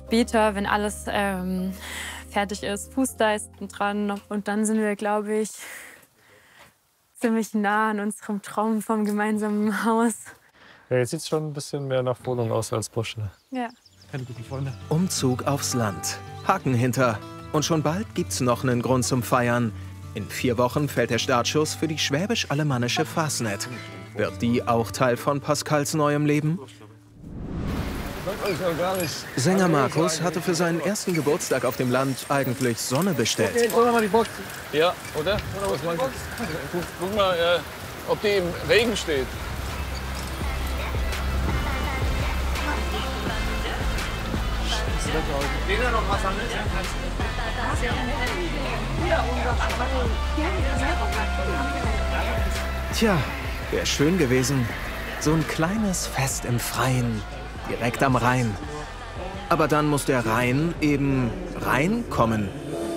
später, wenn alles fertig ist, Fußleisten dran. Und dann sind wir, glaube ich, ziemlich nah an unserem Traum vom gemeinsamen Haus. Ja, jetzt sieht es schon ein bisschen mehr nach Wohnung aus als Busch. Ne? Ja. Keine guten Freunde. Umzug aufs Land. Haken hinter. Und schon bald gibt's noch einen Grund zum Feiern. In 4 Wochen fällt der Startschuss für die schwäbisch-alemannische Fasnet. Wird die auch Teil von Pascals neuem Leben? Sänger Markus hatte für seinen ersten Geburtstag auf dem Land eigentlich Sonne bestellt. Ja, oder? Was meinst du? Guck mal, ob die im Regen steht. Tja, wäre schön gewesen. So ein kleines Fest im Freien, direkt am Rhein. Aber dann muss der Rhein eben reinkommen.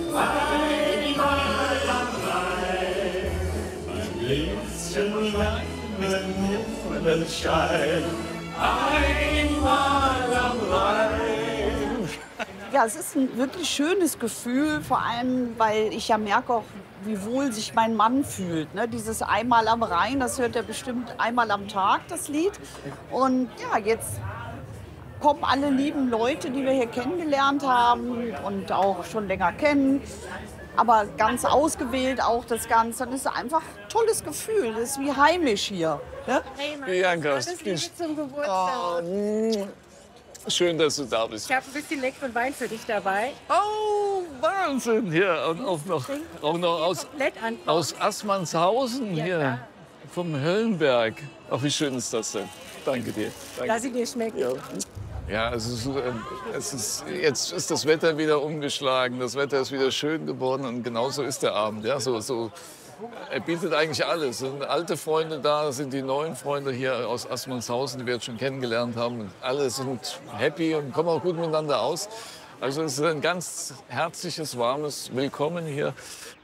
Ja, es ist ein wirklich schönes Gefühl, vor allem, weil ich ja merke auch, wie wohl sich mein Mann fühlt. Ne? Dieses Einmal am Rhein, das hört er bestimmt einmal am Tag, das Lied. Und ja, jetzt kommen alle lieben Leute, die wir hier kennengelernt haben und auch schon länger kennen. Aber ganz ausgewählt auch das Ganze. Und es ist einfach ein tolles Gefühl. Das ist wie heimisch hier. Ne? Hey, Bianca, alles Liebe zum Geburtstag. Schön, dass du da bist. Ich habe ein bisschen leckeren Wein für dich dabei. Oh, Wahnsinn! Hier, und auch noch aus Assmannshausen Ja, hier, klar. vom Höllenberg. Ach, wie schön ist das denn? Danke dir. Danke. Lass ihn dir schmecken. Ja. Ja, jetzt ist das Wetter wieder umgeschlagen, das Wetter ist wieder schön geworden und genauso ist der Abend. Ja, er bietet eigentlich alles. Es sind alte Freunde da, es sind die neuen Freunde hier aus Assmannshausen, die wir jetzt schon kennengelernt haben. Und alle sind happy und kommen auch gut miteinander aus. Also es ist ein ganz herzliches, warmes Willkommen hier.